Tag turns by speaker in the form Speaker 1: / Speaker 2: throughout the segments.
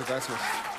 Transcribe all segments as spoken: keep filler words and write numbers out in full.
Speaker 1: Muchas gracias.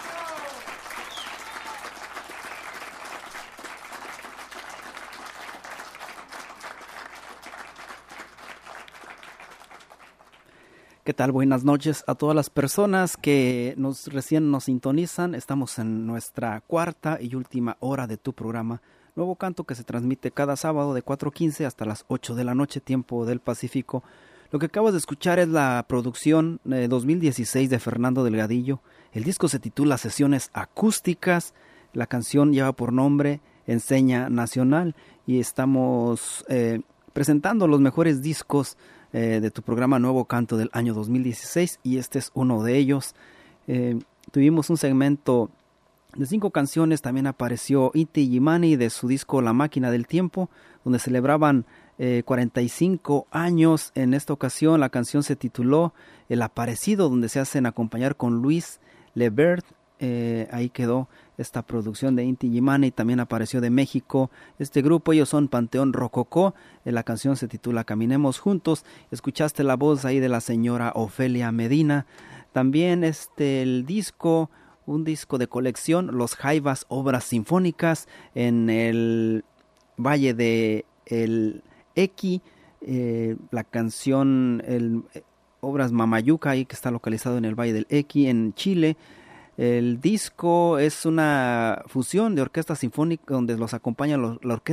Speaker 2: ¿Qué tal? Buenas noches a todas las personas que nos recién nos sintonizan. Estamos en nuestra cuarta y última hora de tu programa Nuevo Canto, que se transmite cada sábado de cuatro quince hasta las ocho de la noche, tiempo del Pacífico. Lo que acabas de escuchar es la producción eh, dos mil dieciséis de Fernando Delgadillo. El disco se titula Sesiones Acústicas. La canción lleva por nombre Enseña Nacional y estamos eh, presentando los mejores discos Eh, de tu programa Nuevo Canto del año dos mil dieciséis, y este es uno de ellos. Eh, tuvimos un segmento de cinco canciones. También apareció Inti Illimani de su disco La Máquina del Tiempo, donde celebraban eh, cuarenta y cinco años. En esta ocasión la canción se tituló El Aparecido, donde se hacen acompañar con Luis Lebert. Eh, ahí quedó esta producción de Inti Illimani. También apareció de México este grupo, ellos son Panteón Rococó. Eh, la canción se titula Caminemos Juntos. Escuchaste la voz ahí de la señora Ofelia Medina. También este el disco, un disco de colección, Los Jaivas, obras sinfónicas en el Valle de el Equi. Eh, la canción el, eh, obras Mamayuca, ahí que está localizado en el Valle del Equi en Chile. El disco es una fusión de orquesta sinfónica donde los acompaña los, la orquesta